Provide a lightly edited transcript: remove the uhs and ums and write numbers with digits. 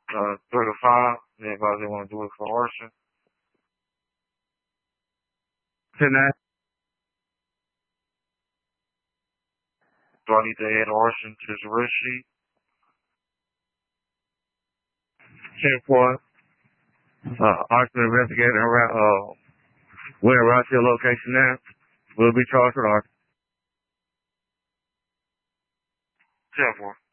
3 to 5. Anybody want to do it for arson? 10-9. Do I need to add arson to this arrest sheet? 10-4. Arson investigator around, we're around your location now. We'll be charged with arson. 10-4.